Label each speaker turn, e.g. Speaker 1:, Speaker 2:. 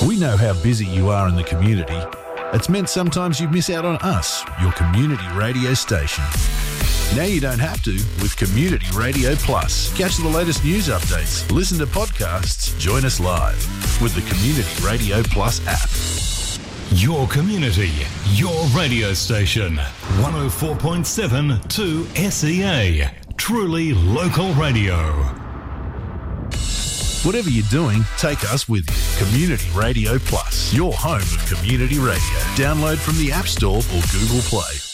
Speaker 1: We know how busy you are in the community. It's meant sometimes you miss out on us, your community radio station. Now you don't have to with Community Radio Plus. Catch the latest news updates, listen to podcasts, join us live with the Community Radio Plus app.
Speaker 2: Your community, your radio station. 104.7 to SEA. Truly local radio.
Speaker 1: Whatever you're doing, take us with you. Community Radio Plus, your home of community radio. Download from the App Store or Google Play.